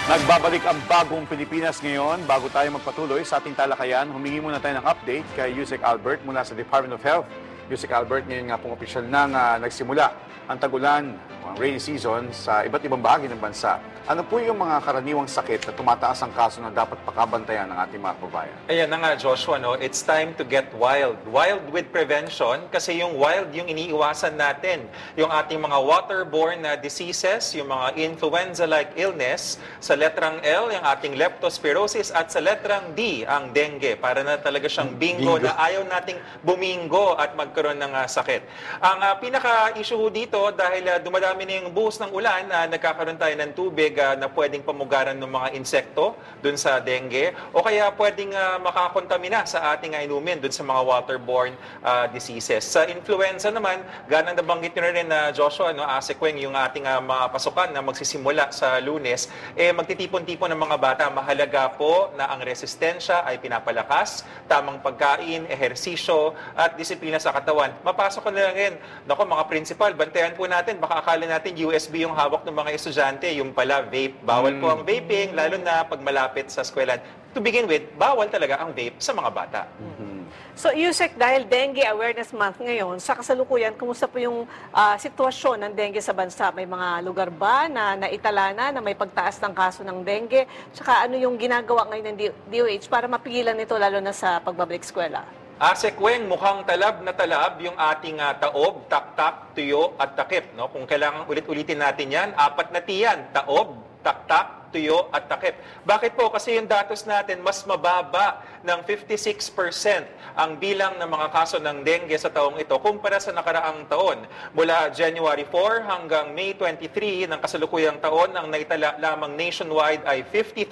Nagbabalik ang bagong Pilipinas ngayon. Bago tayo magpatuloy sa ating talakayan, humingi muna tayo ng update kay Yusek Albert mula sa Department of Health. Yusek Albert, ngayon nga pong opisyal na nagsimula ang tagulan, ang rainy season sa iba't ibang bahagi ng bansa. Ano po yung mga karaniwang sakit na tumataas ang kaso na dapat pakabantayan ng ating mga kababayan? Ayan na nga, Joshua, no? It's time to get wild. Wild with prevention kasi yung wild yung iniiwasan natin. Yung ating mga waterborne na diseases, yung mga influenza-like illness, sa letrang L, yung ating leptospirosis, at sa letrang D, ang dengue. Para na talaga siyang bingo na ayaw nating bumingo at magkaroon ng sakit. Ang pinaka-issue dito, dahil dumadami na yung buhos ng ulan, nagkakaroon tayo ng tubig na pwedeng pamugaran ng mga insekto dun sa dengue o kaya pwedeng makakontamina sa ating inumin dun sa mga waterborne diseases. Sa influenza naman, ganang nabanggit nyo rin na Joshua, Asekweng, yung ating mga pasukan na magsisimula sa Lunes, magtitipon-tipon ng mga bata. Mahalaga po na ang resistensya ay pinapalakas, tamang pagkain, ehersisyo at disiplina sa katawan. Mapasok ko na lang rin, mga principal, bantayan po natin, baka akala natin USB yung hawak ng mga estudyante, yung pala vape. Bawal po ang vaping, lalo na pag malapit sa eskwelahan. To begin with, bawal talaga ang vape sa mga bata. So, Yusek, dahil Dengue Awareness Month ngayon, sa kasalukuyan, kumusta po yung sitwasyon ng dengue sa bansa? May mga lugar ba na naitala na may pagtaas ng kaso ng dengue? Tsaka ano yung ginagawa ngayon ng DOH para mapigilan ito lalo na sa pagbabalik eskwela? Asekweng, mukhang talab na talab yung ating taob, taktak, tuyo at takip. No? Kung kailangan ulit-ulitin natin yan, 4 na tiyan, taob, taktak, tuyo at takip. Bakit po? Kasi yung datos natin mas mababa ng 56% ang bilang ng mga kaso ng dengue sa taong ito kumpara sa nakaraang taon. Mula January 4 hanggang May 23 ng kasalukuyang taon, ang naitala lamang nationwide ay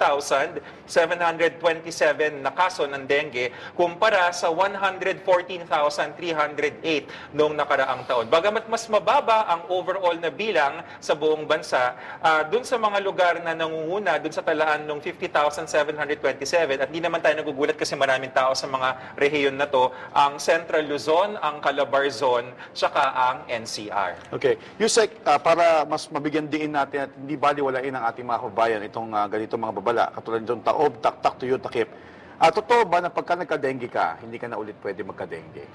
50,727 na kaso ng dengue kumpara sa 114,308 noong nakaraang taon. Bagamat mas mababa ang overall na bilang sa buong bansa, dun sa mga lugar na nangunguna dun sa talaan ng 50,727 at di naman tayo nagugulat kasi maraming tao sa mga rehiyon na to, ang Central Luzon, ang Calabarzon, saka ang NCR. Okay. Yusek, para mas mabigyan diin natin at hindi baliwalain ang ating mga kababayan itong ganitong mga babala, katulad nitong taob, taktak, tuyo, takip. Totoo ba na pagka nagka-dengue ka, hindi ka na ulit pwede magka-dengue?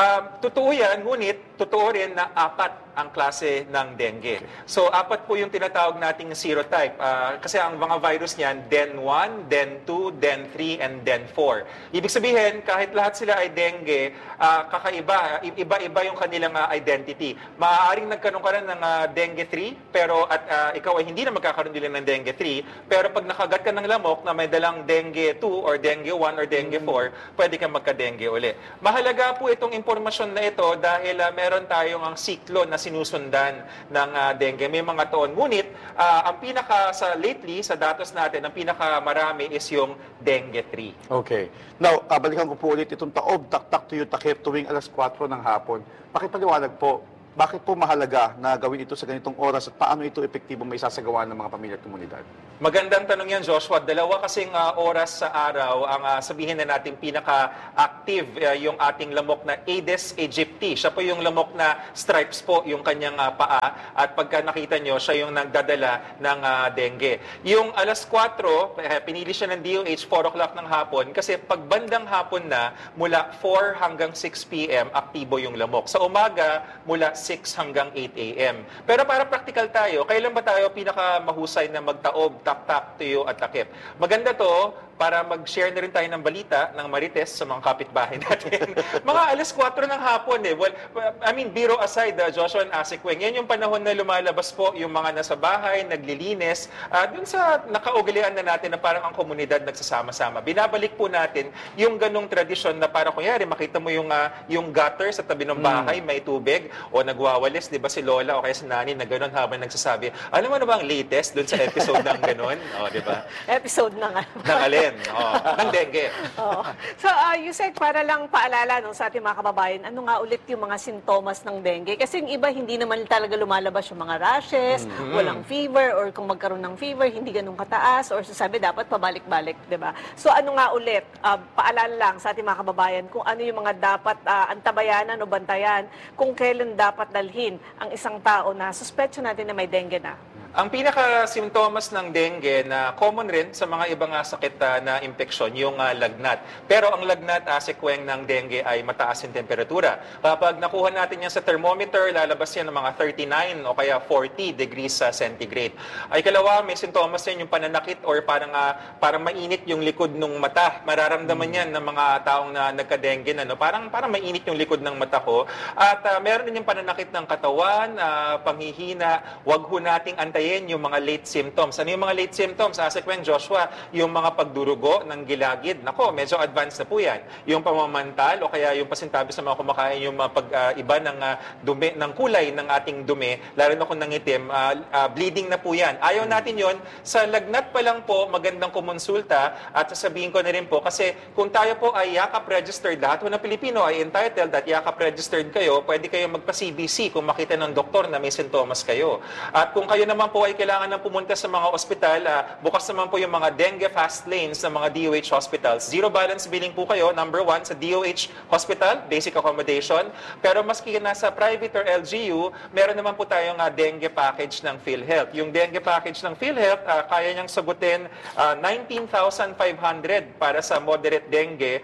Totoo yan, ngunit totoo rin na 4 ang klase ng dengue. So, 4 po yung tinatawag nating serotype. Kasi ang mga virus niyan, DEN 1, DEN 2, DEN 3, and DEN 4. Ibig sabihin, kahit lahat sila ay dengue, kakaiba, iba-iba yung kanilang identity. Maaaring nagkaroon ka rin ng dengue 3, pero ikaw ay hindi na magkakaroon din ng dengue 3, pero pag nakagat ka ng lamok na may dalang dengue 2 or dengue 1 or dengue 4, pwede kang magka-dengue uli. Mahalaga po itong impormasyon na ito dahil meron tayong ang siklo na sinusundan ng dengue. May mga taon. Ngunit, ang lately, sa datos natin, ang pinakamarami is yung dengue 3. Okay. Now, balikan ko po ulit itong taob, taktak, tuyo, takip tuwing alas 4 ng hapon. Pakipaliwanag po, bakit po mahalaga na gawin ito sa ganitong oras at paano ito epektibo may isasagawa ng mga pamilya at komunidad? Magandang tanong yan, Joshua. Dalawa kasing oras sa araw ang sabihin na natin pinaka-active yung ating lamok na Aedes aegypti. Siya po yung lamok na stripes po yung kanyang paa at pagka nakita nyo, siya yung nagdadala ng dengue. Yung alas 4, pinili siya ng DOH 4 o'clock ng hapon kasi pag bandang hapon na, mula 4 hanggang 6 p.m. aktibo yung lamok. Sa umaga, mula 6 hanggang 8 a.m. Pero para practical tayo, kailan ba tayo pinaka-mahusay na magtaob, taktak, tuyo at takip? Maganda to para mag-share na rin tayo ng balita ng Marites sa mga kapitbahay natin. Mga alas 4 ng hapon Well, biro aside, Joshua and Asekweng, yan yung panahon na lumalabas po yung mga nasa bahay, naglilinis, dun sa nakaugalian na natin na parang ang komunidad nagsasama-sama. Binabalik po natin yung ganong tradisyon na parang kunyari, makita mo yung gutter sa tabi ng bahay, may tubig, o nagwawalis, di ba si Lola o kaya si Nani na ganon habang nagsasabi, alam mo na ba ang latest dun sa episode ng ganon? O, di ba? Episode na nga. Ng alin? Ng dengue. So, Yusek, para lang paalala sa ating mga kababayan, ano nga ulit yung mga sintomas ng dengue? Kasi yung iba, hindi naman talaga lumalabas yung mga rashes, walang fever, or kung magkaroon ng fever, hindi ganun kataas, or sasabi dapat pabalik-balik, di ba? So, ano nga ulit, paalala lang sa ating mga kababayan kung ano yung mga dapat antabayanan o bantayan, kung kailan dapat dalhin ang isang tao na suspetsyo natin na may dengue na. Ang pinaka-simptomas ng dengue na common rin sa mga ibang sakit na impeksyon, yung lagnat. Pero ang lagnat, sekweng ng dengue ay mataas yung temperatura. Kapag nakuha natin yan sa thermometer, lalabas yan ng mga 39 o kaya 40 degrees centigrade. Ay kalawa, may sintomas yan yung pananakit or parang mainit yung likod ng mata. Mararamdaman yan ng mga taong na nagka-dengue na, no? Parang mainit yung likod ng mata ko. At meron din yung pananakit ng katawan, panghihina. Huwag ho nating antayin yung mga late symptoms. Ano yung mga late symptoms? Sekweng Joshua, yung mga pagdurugo ng gilagid. Nako, medyo advanced na po yan. Yung pamamantal o kaya yung pasintabi sa mga kumakain, yung pag-iba ng dumi, ng kulay ng ating dumi, lalo na kung nangitim, bleeding na po yan. Ayaw natin yon. Sa lagnat pa lang po, magandang kumonsulta at sasabihin ko na rin po, kasi kung tayo po ay yakap registered, lahat ng Pilipino ay entitled at yakap registered kayo, pwede kayo magpa-CBC kung makita ng doktor na may sintomas kayo. At kung kayo naman po ay kailangan ng pumunta sa mga ospital, bukas naman po yung mga dengue fast lanes ng mga DOH hospitals. Zero balance billing po kayo, number 1, sa DOH hospital, basic accommodation. Pero maski nasa private or LGU, meron naman po tayong dengue package ng PhilHealth. Yung dengue package ng PhilHealth, kaya niyang sagutin 19,500 para sa moderate dengue,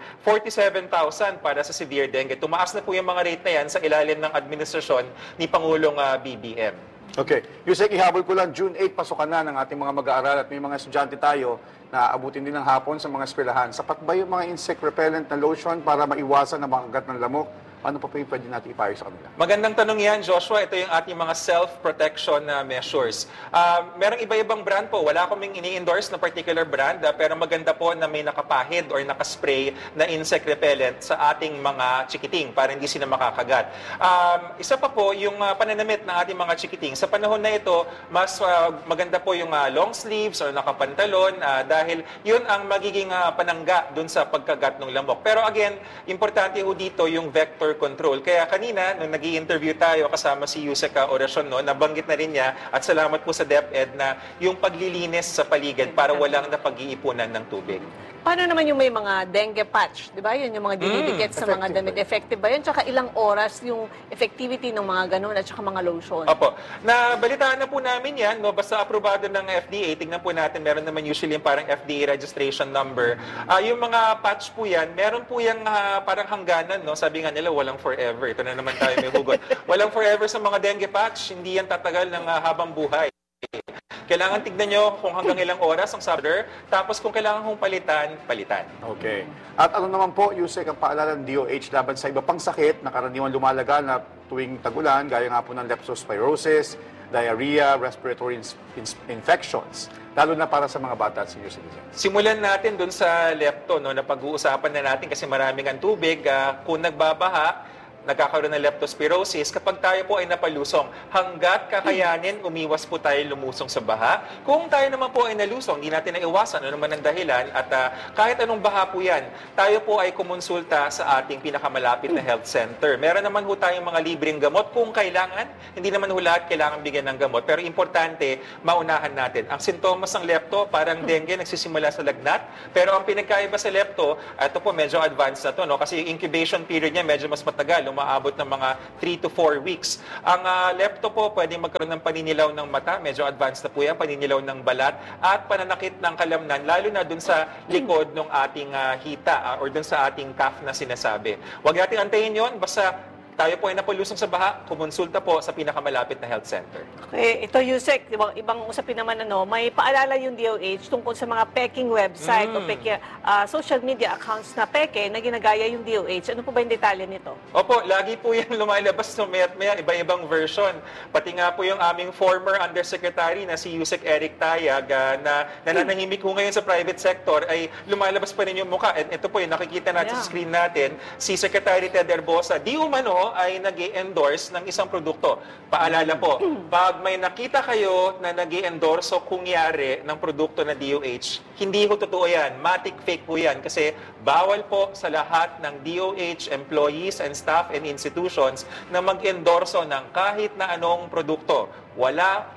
47,000 para sa severe dengue. Tumaas na po yung mga rate na yan sa ilalim ng administrasyon ni Pangulong BBM. Okay. Yusek, ihabol ko lang, June 8, pasukan na ng ating mga mag-aaral at may mga estudyante tayo na abutin din ng hapon sa mga eskwelahan. Sapat ba yung mga insect repellent na lotion para maiwasan na makagat ng lamok? Ano pa yung pwede natin ipayo sa kanila? Magandang tanong yan, Joshua. Ito yung ating mga self-protection measures. Merong iba-ibang brand po. Wala kaming ini-endorse na particular brand, pero maganda po na may nakapahid or nakaspray na insect repellent sa ating mga chikiting para hindi sila makakagat. Isa pa po, yung pananamit ng ating mga chikiting. Sa panahon na ito, mas maganda po yung long sleeves or nakapantalon dahil yun ang magiging panangga dun sa pagkagat ng lamok. Pero again, importante ho dito yung vector control. Kaya kanina, nung nag-i-interview tayo kasama si Yusek Orasyon, nabanggit na rin niya at salamat po sa DepEd na yung paglilinis sa paligid para walang napag-iipunan ng tubig. Paano naman yung may mga dengue patch? Di ba? Yun yung mga dinidikit sa mga damit. Effective ba yun? Tsaka ilang oras yung effectivity ng mga ganun at tsaka mga lotion? Opo. Nabalitaan na po namin yan. No? Basta aprobado ng FDA. Tingnan po natin. Meron naman usually yung parang FDA registration number. Yung mga patch po yan, meron po yung parang hangganan. No? Sabi nga nila, walang forever. Ito na naman tayo may hugot. Walang forever sa mga dengue patch. Hindi yan tatagal ng habang buhay. Kailangan tignan nyo kung hanggang ilang oras ang sabler, tapos kung kailangan kong palitan. Okay. At ano naman po, Yusek, ang paalala ng DOH laban sa iba pang sakit na karaniwan lumalaga na tuwing tagulan, gaya nga po ng leptospirosis, diarrhea, respiratory infections, lalo na para sa mga bata at senior citizens. Simulan natin dun sa lepto, no, na pag-uusapan na natin kasi maraming ang tubig. Kung nagbabaha, nagkakaroon ng leptospirosis, kapag tayo po ay napalusong, hanggat kakayanin, umiwas po tayo lumusong sa baha. Kung tayo naman po ay nalusong, hindi natin naiwasan, ano naman ang dahilan, at kahit anong baha po yan, tayo po ay kumonsulta sa ating pinakamalapit na health center. Meron naman po tayong mga libreng gamot kung kailangan. Hindi naman po lahat kailangan bigyan ng gamot. Pero importante, maunahan natin. Ang sintomas ng lepto, parang dengue, nagsisimula sa lagnat. Pero ang pinagkaiba sa lepto, ito po medyo advanced na to, no? Kasi yung incubation period niya medyo mas matagal, umaabot ng mga 3 to 4 weeks. Ang lepto po, pwedeng magkaroon ng paninilaw ng mata, medyo advanced na po yan, paninilaw ng balat, at pananakit ng kalamnan, lalo na dun sa likod ng ating hita or dun sa ating calf na sinasabi. Huwag natin antayin yon, basta tayo po ay napalusong sa baha, kumonsulta po sa pinakamalapit na health center. Okay, ito Yusek, ibang usapin naman may paalala yung DOH tungkol sa mga peking website o social media accounts na peke na ginagaya yung DOH. Ano po ba yung detalye nito? Opo, lagi po yan lumalabas no, may iba-ibang version. Pati nga po yung aming former undersecretary na si Yusek Eric Tayag na nananahimik po ngayon sa private sector ay lumalabas pa rin yung mukha. At ito po yung nakikita natin sa screen natin, si Secretary Ted Herbosa, di umano ay nag-i-endorse ng isang produkto. Paalala po, pag may nakita kayo na nag-i-endorse o kunyari ng produkto na DOH, hindi ho totoo yan. Matic fake po yan kasi bawal po sa lahat ng DOH employees and staff and institutions na mag-endorso ng kahit na anong produkto. Wala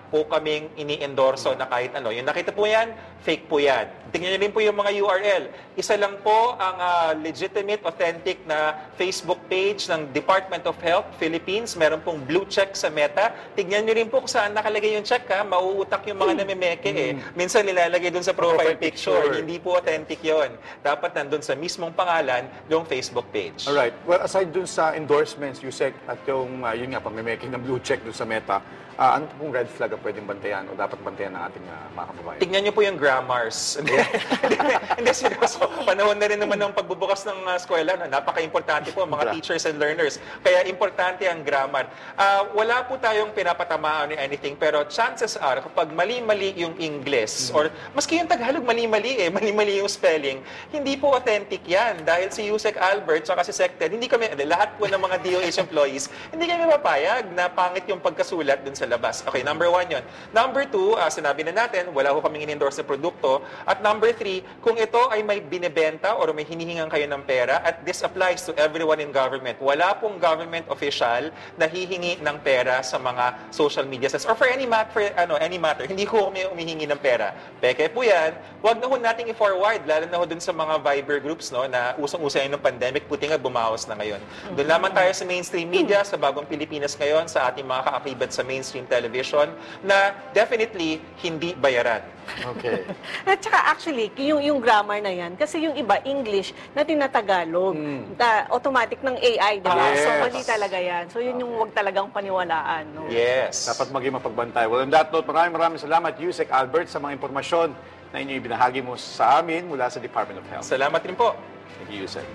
po kaming ini-endorso na kahit ano. Yung nakita po yan, fake po yan. Tingnan niyo rin po yung mga URL. Isa lang po ang legitimate, authentic na Facebook page ng Department of Health Philippines. Meron pong blue check sa Meta. Tingnan niyo rin po kung saan nakalagay yung check, ha. Mauutak yung mga namimeke eh. Minsan nilalagay dun sa profile picture. Hindi po authentic yon. Dapat nandun sa mismong pangalan yung Facebook page. Alright. Well, aside dun sa endorsements, Yusek, at yung, yun nga, pamimeke ng blue check dun sa Meta, ano pong red flag ang pwedeng bantayan o dapat bantayan ng ating mga kababayan? Tingnan niyo po yung grammars. Hindi, seryoso. Panahon na rin naman ng pagbubukas ng eskwela. Napaka-importante po mga teachers and learners. Kaya importante ang grammar. Wala po tayong pinapatamaan or anything, pero chances are, kapag mali-mali yung English, or maski yung Tagalog mali-mali mali-mali yung spelling, hindi po authentic yan. Dahil si Yusek Albert, saka si Sected, hindi kami, lahat po ng mga DOH employees, hindi kami mapayag na pangit yung pagkasulat dun sa labas. Okay, number 1 yun. Number 2, sinabi na natin, wala ko kaming in-endorse na produkto. At number 3, kung ito ay may binibenta or may hinihingan kayo ng pera, at this applies to everyone in government. Wala pong government official na hihingi ng pera sa mga social media sites or for any matter. Hindi ko kami umihingi ng pera. Peke po yan. Huwag na ho nating i-forward, lalo na ho dun sa mga Viber groups na usong-usa yun ng pandemic, puti nga bumawas na ngayon. Doon lamang tayo sa mainstream media, sa Bagong Pilipinas ngayon, sa ating mga kaakibat sa mainstream television na definitely hindi bayaran. Okay. At saka actually, yung grammar na yan, kasi yung iba, English na tinatagalog, automatic ng AI, di ba? Yes. So, mali talaga yan. So, yun yung huwag talagang paniwalaan. No? Yes. Dapat maging mapagbantay. Well, on that note, maraming salamat, Yusek Albert, sa mga impormasyon na inyo ibinahagi mo sa amin mula sa Department of Health. Salamat rin po. Thank you, Yusek.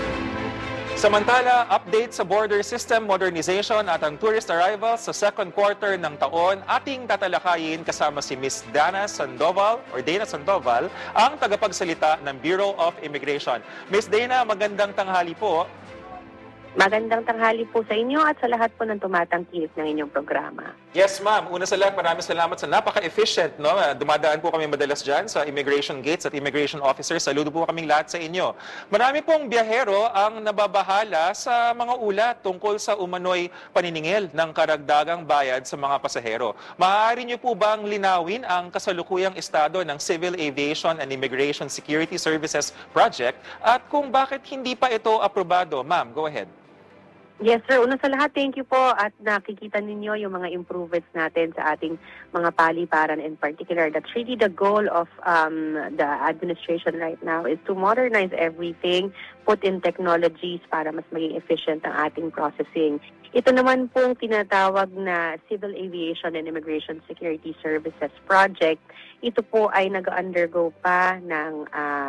Samantala, update sa border system modernization at ang tourist arrivals sa second quarter ng taon, ating tatalakayin kasama si Ms. Dana Sandoval, ang tagapagsalita ng Bureau of Immigration. Ms. Dana, magandang tanghali po. Magandang tanghali po sa inyo at sa lahat po ng tumatangkilik ng inyong programa. Yes, ma'am. Una sa lahat, maraming salamat sa napaka-efficient. No? Dumadaan po kami madalas dyan sa immigration gates at immigration officers. Saludo po kaming lahat sa inyo. Marami pong biyahero ang nababahala sa mga ulat tungkol sa umano'y paniningil ng karagdagang bayad sa mga pasahero. Maaari niyo po bang linawin ang kasalukuyang estado ng Civil Aviation and Immigration Security Services Project at kung bakit hindi pa ito aprobado? Ma'am, go ahead. Yes, sir. Una sa lahat, thank you po at nakikita ninyo yung mga improvements natin sa ating mga paliparan in particular. That's really the goal of the administration right now is to modernize everything, put in technologies para mas maging efficient ang ating processing. Ito naman pong tinatawag na Civil Aviation and Immigration Security Services Project. Ito po ay nag-undergo pa ng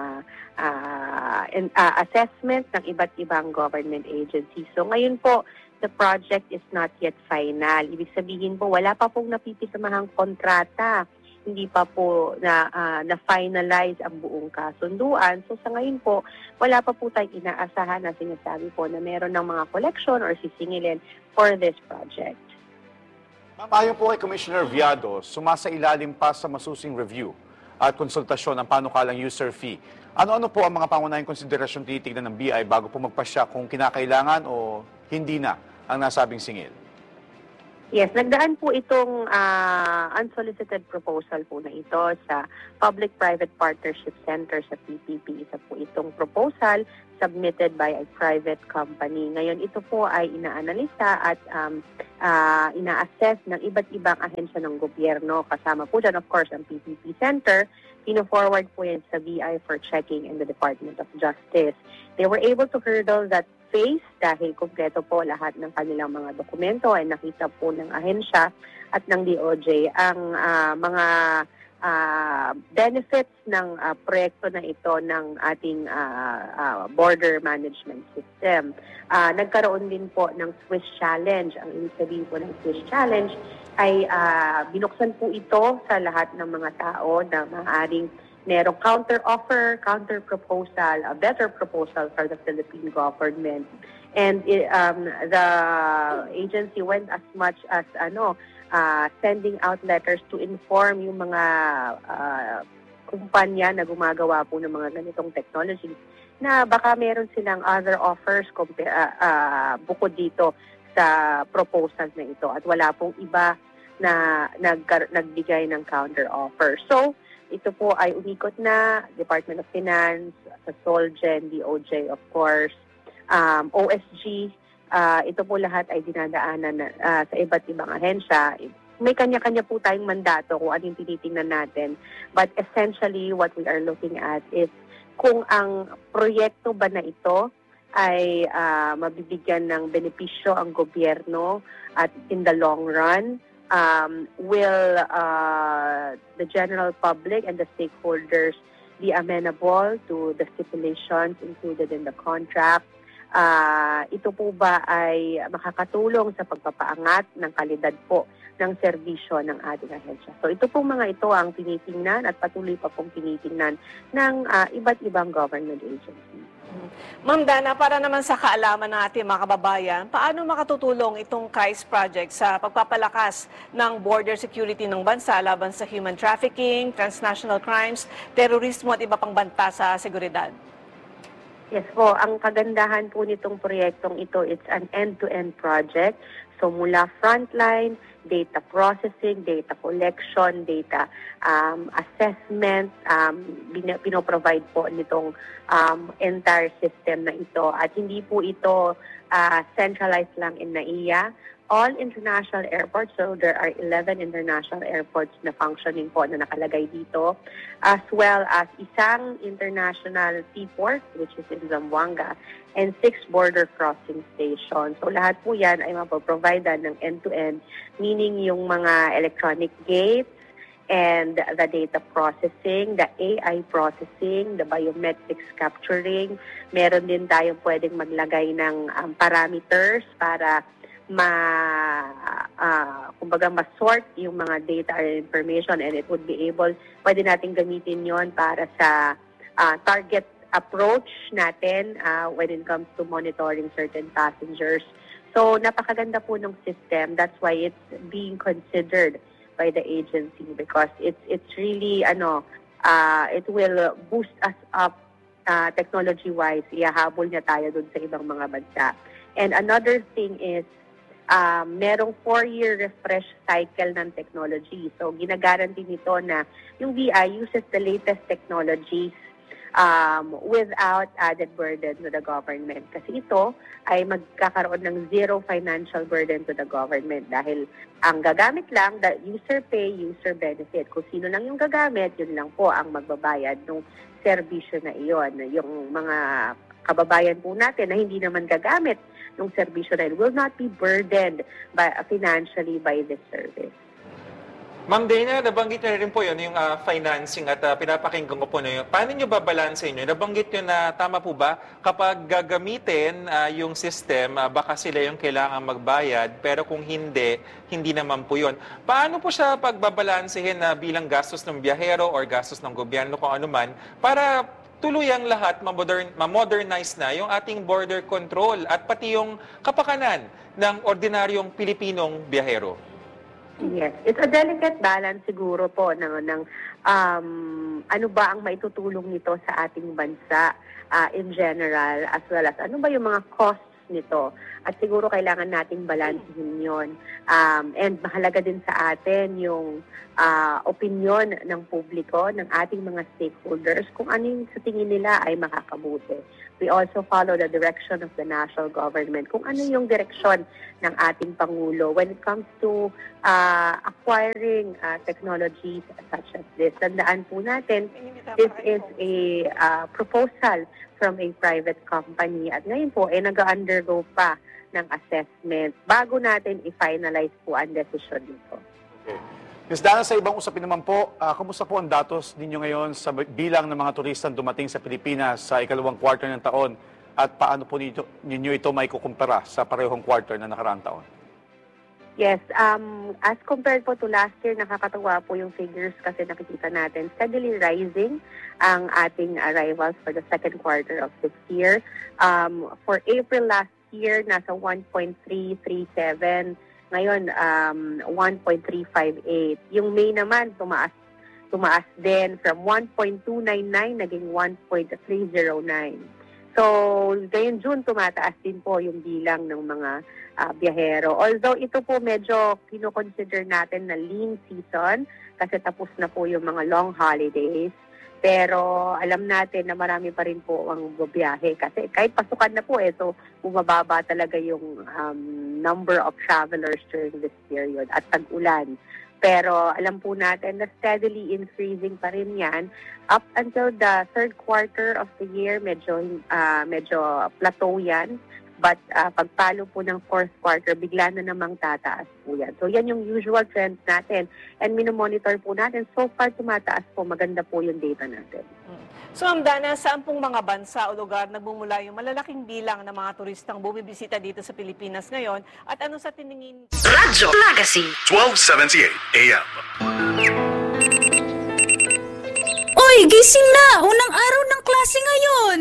assessment ng iba't ibang government agencies. So ngayon po, the project is not yet final. Ibig sabihin po, wala pa pong napipisamahang kontrata. Hindi pa po na-finalize ang buong kasunduan. So sa ngayon po, wala pa po tayong inaasahan na sinasabi po na meron ng mga collection or sisingilin for this project. Ma'am, ayon po kay Commissioner Viado, sumasailalim pa sa masusing review at konsultasyon ang panukalang user fee. Ano-ano po ang mga pangunahing konsiderasyon titignan ng BI bago po magpasya kung kinakailangan o hindi na ang nasabing singil? Yes, nagdaan po itong unsolicited proposal po na ito sa Public-Private Partnership Center sa PPP. Isa po itong proposal submitted by a private company. Ngayon, ito po ay inaanalisa at ina-assess ng iba't ibang ahensya ng gobyerno. Kasama po dyan, of course, ang PPP Center. Pino-forward po yan sa BI for checking in the Department of Justice. They were able to hurdle that phase dahil kumpleto po lahat ng kanilang mga dokumento ay nakita po ng ahensya at ng DOJ ang mga benefits ng proyekto na ito ng ating border management system. Nagkaroon din po ng Swiss Challenge. Ang ibig sabihin po ng Swiss Challenge ay binuksan po ito sa lahat ng mga tao na maaaring merong counter-offer, counter-proposal, a better proposal for the Philippine government. And the agency went as much as sending out letters to inform yung mga kumpanya na gumagawa po ng mga ganitong technology na baka meron silang other offers bukod dito sa proposal na ito at wala pong iba nagbigay ng counter offer. So, ito po ay umikot na Department of Finance, sa Solgen, DOJ of course, OSG. Ito po lahat ay dinadaanan sa iba't ibang ahensya. May kanya-kanya po tayong mandato kung ano yung tinitingnan natin. But essentially, what we are looking at is kung ang proyekto ba na ito ay mabibigyan ng benepisyo ang gobyerno at in the long run, will the general public and the stakeholders be amenable to the stipulations included in the contract? Ito po ba ay makakatulong sa pagpapaangat ng kalidad po ng serbisyo ng ating ahensya? So ito pong mga ito ang tinitingnan at patuloy pa pong tinitingnan ng iba't ibang government agencies. Ma'am Dana, para naman sa kaalaman ng ating mga kababayan, paano makatutulong itong KAIS project sa pagpapalakas ng border security ng bansa laban sa human trafficking, transnational crimes, terorismo at iba pang banta sa seguridad? Yes po, ang kagandahan po nitong proyektong ito, it's an end-to-end project. So mula frontline, data processing, data collection, data assessment, pinoprovide po nitong entire system na ito. At hindi po ito centralized lang in NAIA. All international airports, so there are 11 international airports na functioning po na nakalagay dito, as well as isang international seaport, which is in Zamboanga, and 6 border crossing stations. So lahat po yan ay mapoprovidean ng end-to-end, meaning yung mga electronic gates, and the data processing, the AI processing, the biometrics capturing. Meron din tayong pwedeng maglagay ng parameters para kumbaga ma-sort yung mga data or information, and it would be able, pwede natin gamitin yon para sa target approach natin when it comes to monitoring certain passengers. So napakaganda po ng system. That's why it's being considered by the agency because it's really it will boost us up technology-wise. Ihahabol niya tayo dun sa ibang mga bansa. And another thing is merong 4-year refresh cycle ng technology. So, ginaguarantee nito na yung BI uses the latest technologies without added burden to the government. Kasi ito ay magkakaroon ng zero financial burden to the government dahil ang gagamit lang, the user pay, user benefit. Kung sino lang yung gagamit, yun lang po ang magbabayad ng serbisyo na iyon. Yung mga kababayan po natin na hindi naman gagamit ng serbisyo na will not be burdened financially by this service. Ma'am Dana, nabanggit niyo rin po yun, yung financing at pinapakinggan ko po na yun. Paano niyo babalansin yun? Nabanggit niyo na tama po ba kapag gagamitin yung system, baka sila yung kailangan magbayad, pero kung hindi, hindi naman po yun. Paano po siya pagbabalansihin na bilang gastos ng biyahero or gastos ng gobyerno kung ano man, para tuluyang lahat ma-modernize na yung ating border control at pati yung kapakanan ng ordinaryong Pilipinong biyahero? Yes, it's a delicate balance siguro po ng ano ba ang maitutulong nito sa ating bansa in general, as well as ano ba yung mga costs nito. At siguro kailangan nating balansehin yun. And mahalaga din sa atin yung opinion ng publiko, ng ating mga stakeholders, kung ano yung sa tingin nila ay makakabuti. We also follow the direction of the national government, kung ano yung direksyon ng ating Pangulo when it comes to acquiring technologies such as this. Tandaan po natin, this is a proposal from a private company at ngayon po ay nag-undergo pa ng assessment bago natin i-finalize po ang decision nito. Okay. Ms. Dana, sa ibang usapin naman po, kumusta po ang datos ninyo ngayon sa bilang ng mga turistang dumating sa Pilipinas sa ikalawang quarter ng taon at paano po ninyo ito may kukumpara sa parehong quarter na nakaraang taon? Yes, as compared po to last year, nakakatuwa po yung figures kasi nakikita natin steadily rising ang ating arrivals for the second quarter of this year. For April last year, nasa 1.337. Ngayon, 1.358. Yung May naman, tumaas din from 1.299 naging 1.309. So, ngayong June, tumataas din po yung bilang ng mga biyahero. Although ito po medyo kino-consider natin na lean season kasi tapos na po yung mga long holidays. Pero alam natin na marami pa rin po ang biyahe kasi kahit pasukan na po so bumababa talaga yung number of travelers during this period at tag-ulan. Pero alam po natin na steadily increasing pa rin yan. Up until the third quarter of the year, medyo plateau yan. But pagpalo po ng fourth quarter, bigla na namang tataas po yan. So yan yung usual trends natin. And minomonitor po natin. So far, tumataas po. Maganda po yung data natin. So, Ma'am Dana, saan pong mga bansa o lugar nagmumula yung malalaking bilang ng mga turistang bumibisita dito sa Pilipinas ngayon? At ano sa tiningin? Radyo Legacy 1278 AM. Oy, gising na! Unang araw ng klase ngayon!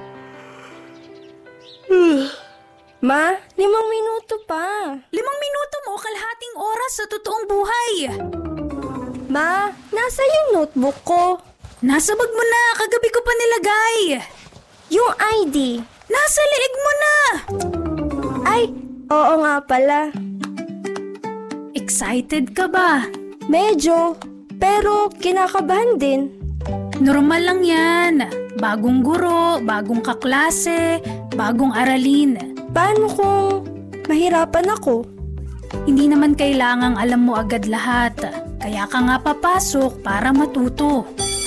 Ma, 5 minuto pa. 5 minuto mo, kalahating oras sa totoong buhay. Ma, nasa yung notebook ko. Nasa bag mo na, kagabi ko pa nilagay. Yung ID. Nasa leeg mo na. Ay, oo nga pala. Excited ka ba? Medyo, pero kinakabahan din. Normal lang yan. Bagong guro, bagong kaklase, bagong aralin. Paano kung mahirapan ako? Hindi naman kailangang alam mo agad lahat. Kaya ka nga papasok para matuto.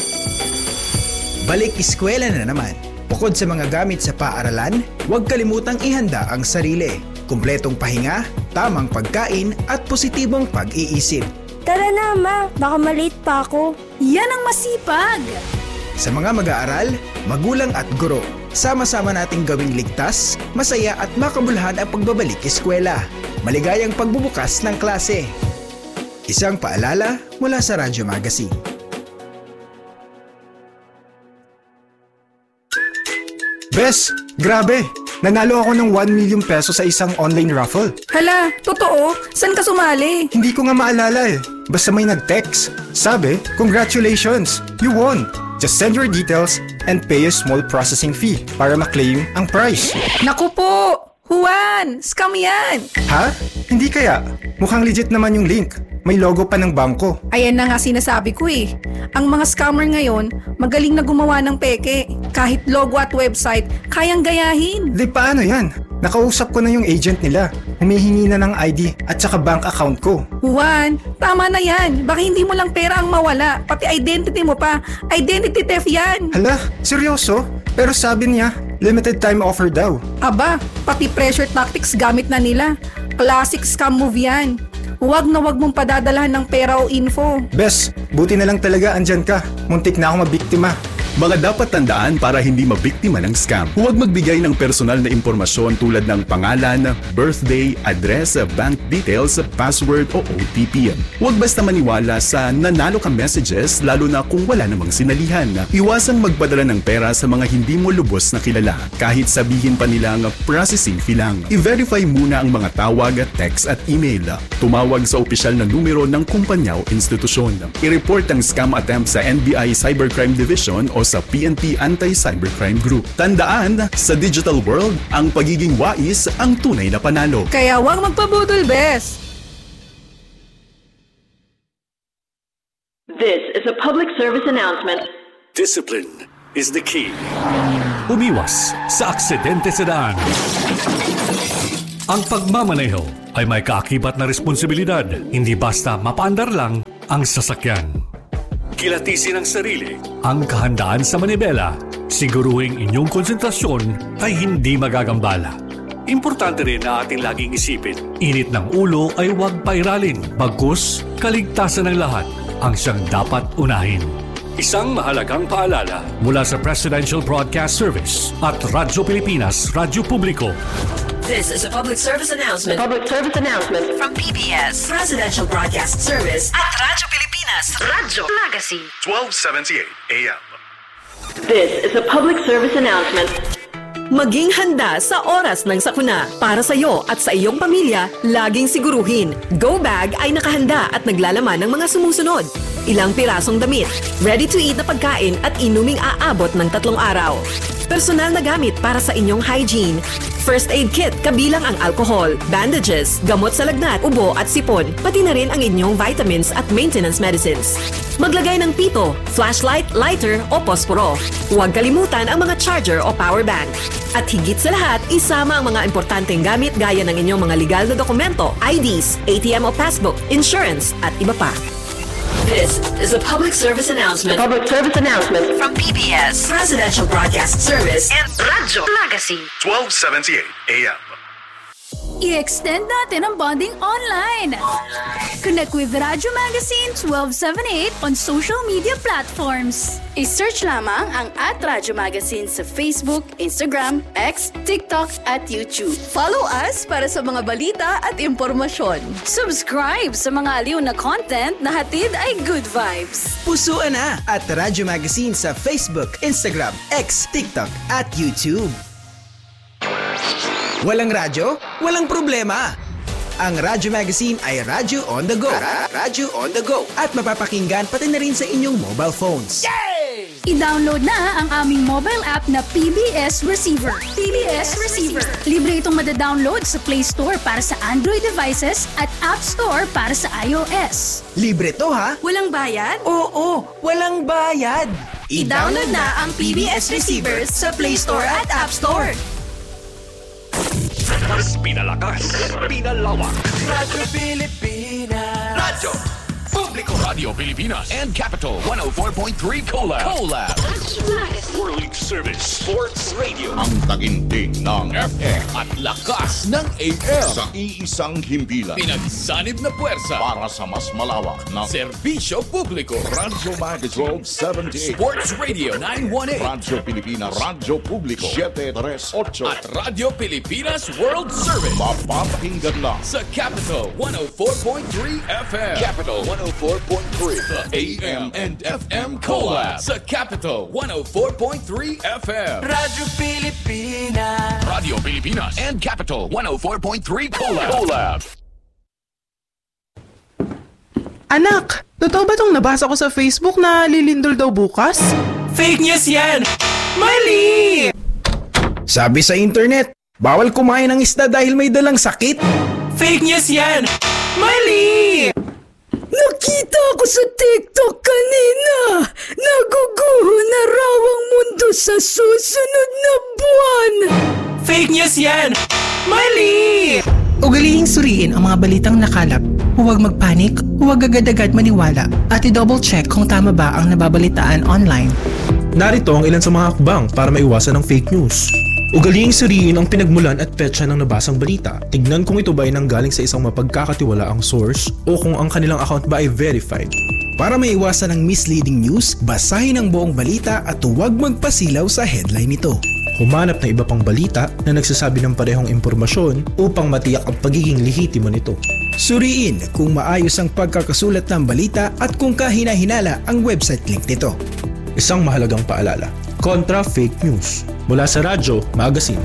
Balik eskwela na naman. Bukod sa mga gamit sa paaralan, huwag kalimutang ihanda ang sarili. Kumpletong pahinga, tamang pagkain at positibong pag-iisip. Tara na, Ma. Baka malate pa ako. Yan ang masipag! Sa mga mag-aaral, magulang at guro, sama-sama nating gawing ligtas, masaya at makabuluhan ang pagbabalik eskwela. Maligayang pagbubukas ng klase. Isang paalala mula sa Radyo Magazine. Bes, grabe! Nanalo ako ng 1 million peso sa isang online raffle. Hala, totoo? Saan ka sumali? Hindi ko nga maalala eh. Basta may nag-text. Sabi, congratulations! You won! Just send your details and pay a small processing fee para ma-claim ang prize. Naku po! Juan! Scam yan! Ha? Hindi kaya? Mukhang legit naman yung link. May logo pa ng bangko. Ayan na nga sinasabi ko eh. Ang mga scammer ngayon, magaling na gumawa ng peke. Kahit logo at website, kayang gayahin. Di paano yan? Nakausap ko na yung agent nila. Humihingi na ng ID at saka bank account ko. Juan, tama na yan. Baka hindi mo lang pera ang mawala. Pati identity mo pa. Identity theft yan. Hala, seryoso? Pero sabi niya, limited time offer daw. Aba, pati pressure tactics gamit na nila. Classic scam move yan. Huwag na huwag mong padadalahan ng pera o info. Bes, buti na lang talaga andyan ka. Muntik na ako mabiktima. Mga dapat tandaan para hindi mabiktima ng scam. Huwag magbigay ng personal na impormasyon tulad ng pangalan, birthday, address, bank details, password o OTP. Huwag basta maniwala sa nanalo ka messages lalo na kung wala namang sinalihan. Iwasang magpadala ng pera sa mga hindi mo lubos na kilala kahit sabihin pa nilang processing fee lang. I-verify muna ang mga tawag, text at email. Tumawag sa opisyal na numero ng kumpanya o institusyon. I-report ang scam attempt sa NBI Cybercrime Division o sa PNP Anti-Cybercrime Group. Tandaan, sa digital world, ang pagiging wais ang tunay na panalo. Kaya huwag magpabudol, Bes! This is a public service announcement. Discipline is the key. Umiwas sa aksidente sa daan. Ang pagmamaneho ay may kaakibat na responsibilidad. Hindi basta mapaandar lang ang sasakyan. Kilatisin ang sarili. Ang kahandaan sa manibela. Siguruhing inyong konsentrasyon ay hindi magagambala. Importante rin na ating laging isipin. Init ng ulo ay huwag pairalin. Bagkus, kaligtasan ng lahat ang siyang dapat unahin. Isang mahalagang paalala mula sa Presidential Broadcast Service at Radyo Pilipinas, Radyo Publiko. This is a public service announcement. Public service announcement from PBS, Presidential Broadcast Service at Radyo Pilipinas, Radyo Legacy 1278 AM. This is a public service announcement. Maging handa sa oras ng sakuna. Para sa iyo at sa iyong pamilya, laging siguruhin. Go Bag ay nakahanda at naglalaman ng mga sumusunod. ilang pirasong damit, ready-to-eat na pagkain at inuming aabot ng 3 araw. Personal na gamit para sa inyong hygiene. First aid kit kabilang ang alcohol, bandages, gamot sa lagnat, ubo at sipon, pati na rin ang inyong vitamins at maintenance medicines. Maglagay ng pito, flashlight, lighter o posporo. Huwag kalimutan ang mga charger o power bank. At higit sa lahat, isama ang mga importanteng gamit gaya ng inyong mga legal na dokumento, IDs, ATM o passbook, insurance at iba pa. This is a public service announcement. From PBS, Presidential Broadcast Service and Radyo Magazine. 1278 AM. I-extend natin ang bonding online. Connect with Radyo Magazine 1278 on social media platforms. I-search lamang ang @Radyo Magazine sa Facebook, Instagram, X, TikTok at YouTube. Follow us para sa mga balita at impormasyon. Subscribe sa mga aliw na content na hatid ay good vibes. Pusuan na at Radyo Magazine sa Facebook, Instagram, X, TikTok at YouTube. Walang radyo? Walang problema! Ang Radyo Magazine ay Radyo on the go. Radyo on the go. At mapapakinggan pati na rin sa inyong mobile phones. Yay! I-download na ang aming mobile app na PBS Receiver. PBS Receiver. Libre itong madadownload sa Play Store para sa Android devices at App Store para sa iOS. Libre to ha? Walang bayad? Oo, walang bayad. I-download na ang PBS Receiver sa Play Store at App Store. Mas pinalakas, pinalawak. Radyo Pilipinas. Radyo Publiko. Radio Pilipinas and Capital 104.3 Collab. World Service Sports Radio. Ang taginting ng FM at lakas ng AM. Sa iisang himpilan. Pinagsanib na puwersa Para sa mas malawak na serbisyo publiko. Radyo Magazine 1278. Sports Radio 918. Radyo Pilipinas. Radyo Publiko 738. At Radio Pilipinas World Service. Mapapakinggan lang sa Capital 104.3 FM. Capital 104.3. The AM and FM Collab sa Capital 104.3 FM. Radyo Pilipinas. Radio Pilipinas and Capital 104.3 Collab. Anak, totoo ba itong nabasa ko sa Facebook na lilindol daw bukas? Fake news yan! Mali! Sabi sa internet, bawal kumain ng isda dahil may dalang sakit. Fake news yan! Mali! Nakita ko sa TikTok kanina. Naguguho na raw ang mundo sa susunod na buwan. Fake news yan! Mali! Ugaliing suriin ang mga balitang nakalap. Huwag magpanik, huwag agad-agad maniwala, at i-double check kung tama ba ang nababalitaan online. Narito ang ilan sa mga hakbang para maiwasan ang fake news. Ugaliing suriin ang pinagmulan at petsa ng nabasang balita. Tignan kung ito ba ay nanggaling sa isang mapagkakatiwalaang source o kung ang kanilang account ba ay verified. Para maiwasan ang misleading news, basahin ang buong balita at huwag magpasilaw sa headline nito. Humanap ng iba pang balita na nagsasabi ng parehong impormasyon upang matiyak ang pagiging lehitimo nito. Suriin kung maayos ang pagkakasulat ng balita at kung kahina-hinala ang website link nito. Isang mahalagang paalala, kontra fake news. Mula sa Radyo Magazine.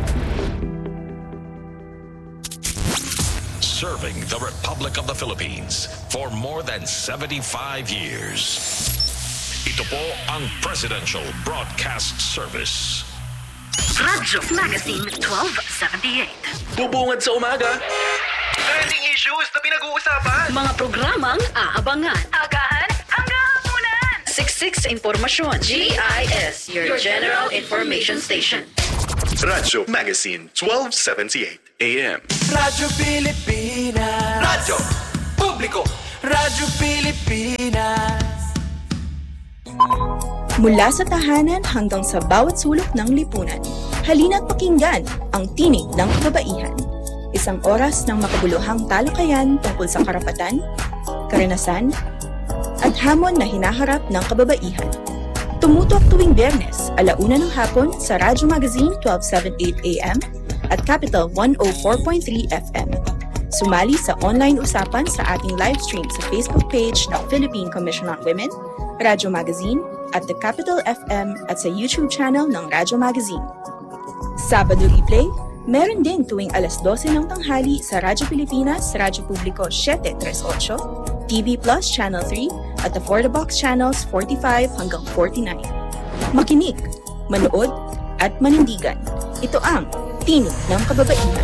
Serving the Republic of the Philippines for more than 75 years. Ito po ang Presidential Broadcast Service. Radyo Magazine 1278. Bubungad sa umaga. Trending issues na pinag-uusapan. Mga programang aabangan. Agahan hanggang hapunan. Siksik sa impormasyon. GIS, your General Information Station. Radyo Magazine 1278 AM. Radyo Pilipinas. Radyo Publiko. Radyo Pilipinas. Mula sa tahanan hanggang sa bawat sulok ng lipunan, halina't pakinggan ang tinig ng kababaihan. Isang oras ng makabuluhang talakayan tungkol sa karapatan, karanasan, at hamon na hinaharap ng kababaihan. Tumutok tuwing Biyernes, 1:00 ng hapon sa Radyo Magazine 1278 AM at Capital 104.3 FM. Sumali sa online usapan sa ating live stream sa Facebook page ng Philippine Commission on Women, Radyo Magazine, at The Capital FM at sa YouTube channel ng Radyo Magazine. Sabado replay, meron din tuwing 12:00 ng tanghali sa Radyo Pilipinas, Radyo Publiko 738, TV Plus Channel 3, at the For the Box channels 45 hanggang 49. Makinig, manood, at manindigan. Ito ang Tinig ng Kababaihan.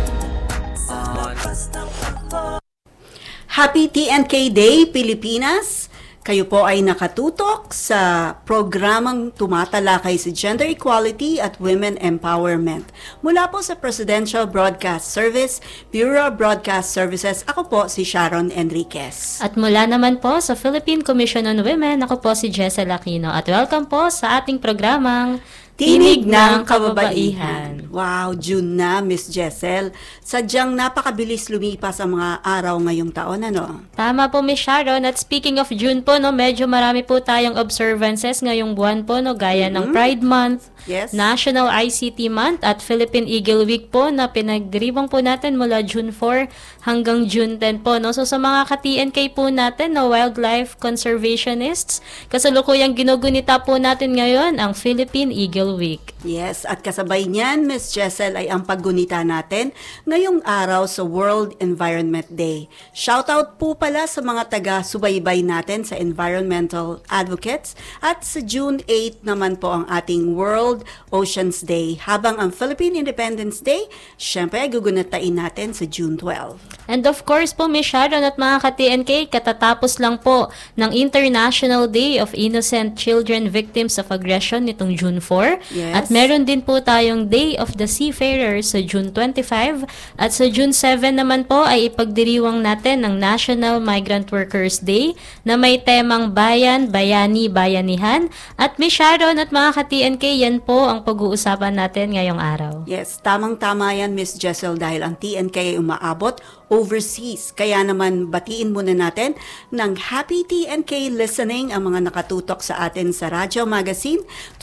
Happy TNK Day, Pilipinas! Kayo po ay nakatutok sa programang tumatalakay sa gender equality at women empowerment. Mula po sa Presidential Broadcast Service, Bureau of Broadcast Services, ako po si Sharon Enriquez. At mula naman po sa Philippine Commission on Women, ako po si Jessel Aquino. At welcome po sa ating programang Tinig ng Kababaihan. Wow, June na, Miss Jessel. Sadyang napakabilis lumipas ang mga araw ngayong taon, ano? Tama po, Miss Sharon. At speaking of June po, no, medyo marami po tayong observances ngayong buwan po, no, gaya ng Pride Month, yes, National ICT Month, at Philippine Eagle Week po na pinagdiriwang po natin mula June 4 hanggang June 10 po. No? So sa mga ka-TNK po natin, no, wildlife conservationists, kasalukuyang ginugunita po natin ngayon ang Philippine Eagle Week. Yes, at kasabay niyan, Ms. Jessel, ay ang paggunita natin ngayong araw sa World Environment Day. Shoutout po pala sa mga taga-subaybay natin sa environmental advocates, at sa June 8 naman po ang ating World Oceans Day, habang ang Philippine Independence Day, syempre gugunitain natin sa June 12. And of course po, Ms. Sharon at mga ka-TNK, katatapos lang po ng International Day of Innocent Children Victims of Aggression nitong June 4. Yes. At meron din po tayong Day of the Seafarer sa June 25. At sa June 7 naman po ay ipagdiriwang natin ang National Migrant Workers Day na may temang Bayan, Bayani, Bayanihan. At Ms. Sharon at mga ka-TNK, yan po ang pag-uusapan natin ngayong araw. Yes, tamang-tama yan, Ms. Jessel, dahil ang TNK ay umaabot overseas. Kaya naman batiin muna natin ng Happy TNK listening ang mga nakatutok sa atin sa Radyo Magazine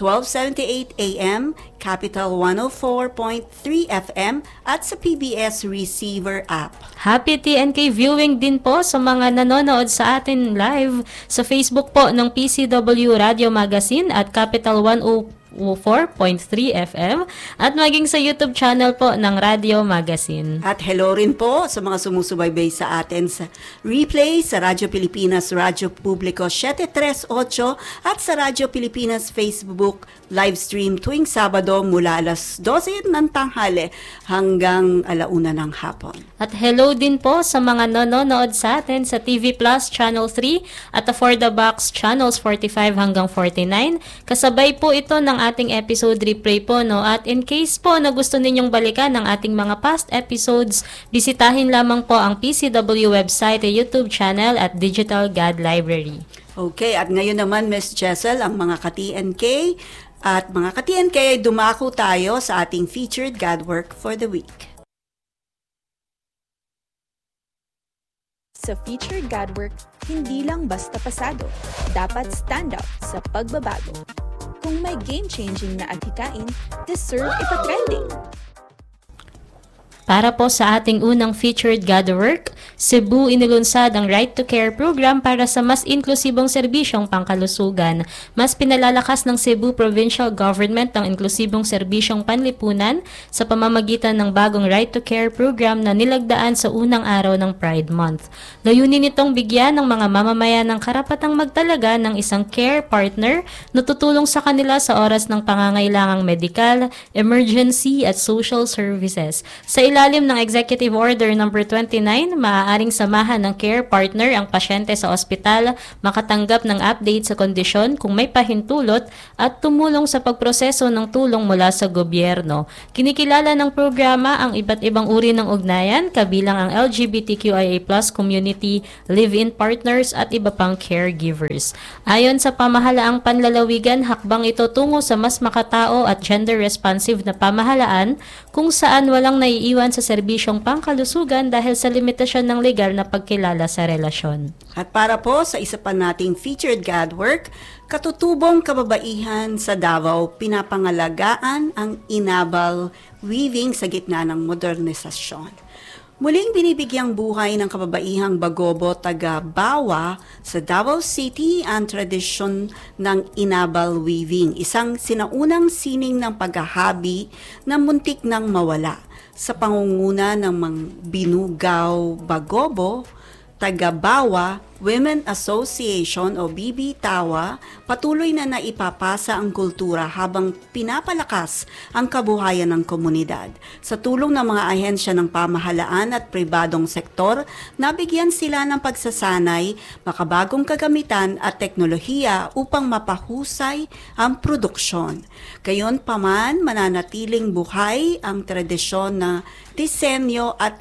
1278 AM, Capital 104.3 FM at sa PBS Receiver app. Happy TNK viewing din po sa mga nanonood sa atin live sa Facebook po ng PCW Radio Magazine at Capital 104.3 FM at maging sa YouTube channel po ng Radio Magazine. At hello rin po sa mga sumusubaybay sa atin sa replay sa Radyo Pilipinas, Radyo Publiko 738 at sa Radyo Pilipinas Facebook live stream tuwing Sabado mula alas 12 ng tanghali hanggang 1:00 ng hapon. At hello din po sa mga nanonood sa atin sa TV Plus Channel 3 at the For the Box Channels 45 hanggang 49. Kasabay po ito ng ating episode replay po, no? At in case po na gusto ninyong balikan ng ating mga past episodes, bisitahin lamang po ang PCW website, YouTube channel at Digital God Library. Okay, at ngayon naman, Ms. Jessel, ang mga ka-TNK at mga ka-TNK, dumako tayo sa ating featured God Work for the Week. Sa featured God Work, hindi lang basta pasado, dapat stand out sa pagbabago. Kung may game-changing na adhikain, deserve ipatrending. Para po sa ating unang featured God Work, Cebu inilunsad ang Right to Care program para sa mas inklusibong serbisyong pangkalusugan. Mas pinalalakas ng Cebu Provincial Government ang inklusibong serbisyong panlipunan sa pamamagitan ng bagong Right to Care program na nilagdaan sa unang araw ng Pride Month. Layunin nitong bigyan ng mga mamamayan ng karapatang magtalaga ng isang care partner na tutulong sa kanila sa oras ng pangangailangang medikal, emergency at social services. Sa ilalim ng Executive Order No. 29, maaaring samahan ng care partner ang pasyente sa ospital, makatanggap ng update sa kondisyon kung may pahintulot at tumulong sa pagproseso ng tulong mula sa gobyerno. Kinikilala ng programa ang iba't ibang uri ng ugnayan, kabilang ang LGBTQIA+ community, live-in partners at iba pang caregivers. Ayon sa pamahalaang panlalawigan, hakbang ito tungo sa mas makatao at gender-responsive na pamahalaan kung saan walang naiiwan sa serbisyong pangkalusugan dahil sa limitasyon ng legal na pagkilala sa relasyon. At para po sa isa pa nating featured God Work, katutubong kababaihan sa Davao, pinapangalagaan ang inabal weaving sa gitna ng modernisasyon. Muling binibigyang buhay ng kababaihang Bagobo taga Bawa sa Davao City ang tradisyon ng inabal weaving, isang sinaunang sining ng paghahabi na muntik nang mawala. Sa pangunguna ng mga Binugaw Bagobo, Tagabawa Women Association o BB-TAWA patuloy na naipapasa ang kultura habang pinapalakas ang kabuhayan ng komunidad. Sa tulong ng mga ahensya ng pamahalaan at pribadong sektor, nabigyan sila ng pagsasanay, makabagong kagamitan at teknolohiya upang mapahusay ang produksyon. Gayunpaman, mananatiling buhay ang tradisyon na disenyo at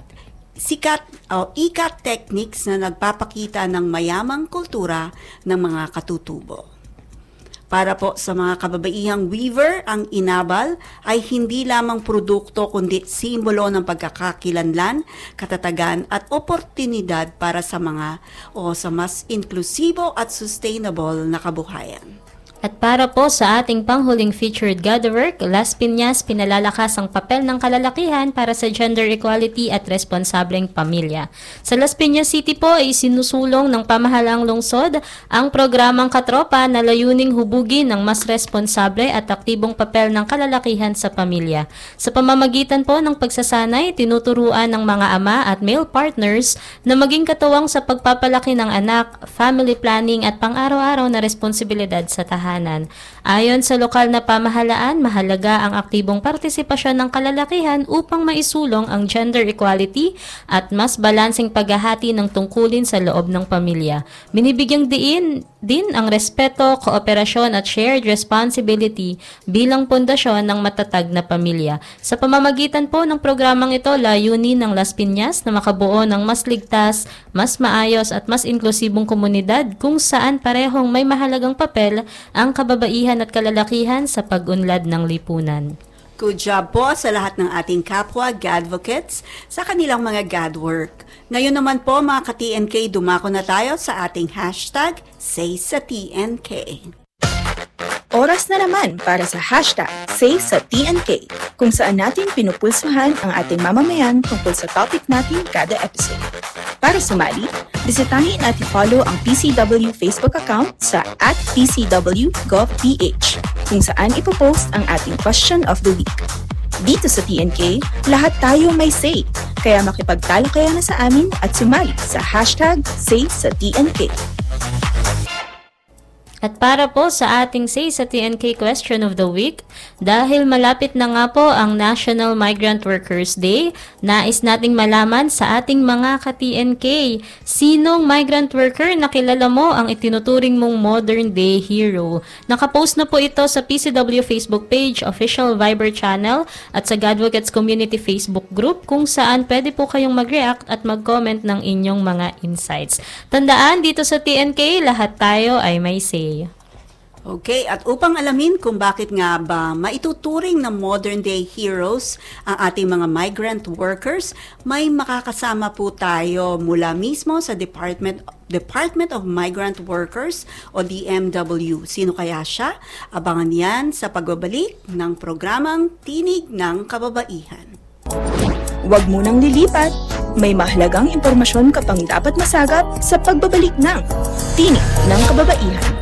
ikat techniques na nagpapakita ng mayamang kultura ng mga katutubo. Para po sa mga kababaihang weaver, ang inabal ay hindi lamang produkto kundi simbolo ng pagkakakilanlan, katatagan at oportunidad para sa mas inklusibo at sustainable na kabuhayan. At para po sa ating panghuling featured gatherwork, Las Piñas pinalalakas ang papel ng kalalakihan para sa gender equality at responsableng pamilya. Sa Las Piñas City po ay sinusulong ng pamahalaang lungsod ang programang Katropa na layuning hubugin ng mas responsable at aktibong papel ng kalalakihan sa pamilya. Sa pamamagitan po ng pagsasanay, tinuturuan ng mga ama at male partners na maging katuwang sa pagpapalaki ng anak, family planning at pang-araw-araw na responsibilidad sa tahanan. Ayon sa lokal na pamahalaan, mahalaga ang aktibong partisipasyon ng kalalakihan upang maisulong ang gender equality at mas balanseng paghahati ng tungkulin sa loob ng pamilya. Binibigyang din ang respeto, kooperasyon at shared responsibility bilang pundasyon ng matatag na pamilya. Sa pamamagitan po ng programang ito, layunin ng Las Piñas na makabuo ng mas ligtas, mas maayos at mas inklusibong komunidad kung saan parehong may mahalagang papel ang kababaihan at kalalakihan sa pag-unlad ng lipunan. Good job po sa lahat ng ating kapwa Gadvocates sa kanilang mga Gadwork. Ngayon naman po mga ka-TNK, dumako na tayo sa ating hashtag #SaySaTNK. Oras na naman para sa hashtag #SaySaTNK, kung saan natin pinupulsuhan ang ating mamamayan tungkol sa topic natin kada episode. Para sumali, bisitahin at i-follow ang PCW Facebook account sa @PCW.gov.ph, kung saan ipopost ang ating question of the week. Dito sa TNK, lahat tayo may say, kaya makipagtalakayan na sa amin at sumali sa hashtag #SaySaTNK. At para po sa ating Say sa TNK Question of the Week, dahil malapit na nga po ang National Migrant Workers Day, nais nating malaman sa ating mga ka-TNK, sinong migrant worker na kilala mo ang itinuturing mong modern day hero? Nakapost na po ito sa PCW Facebook page, official Viber channel at sa Gadvocates Community Facebook group kung saan pwede po kayong mag-react at mag-comment ng inyong mga insights. Tandaan, dito sa TNK, lahat tayo ay may say. Okay, at upang alamin kung bakit nga ba maituturing na modern day heroes ang ating mga migrant workers, may makakasama po tayo mula mismo sa Department of Migrant Workers o DMW. Sino kaya siya? Abangan yan sa pagbabalik ng programang Tinig ng Kababaihan. Huwag munang lilipat. May mahalagang impormasyon ka pang dapat masagap sa pagbabalik ng Tinig ng Kababaihan.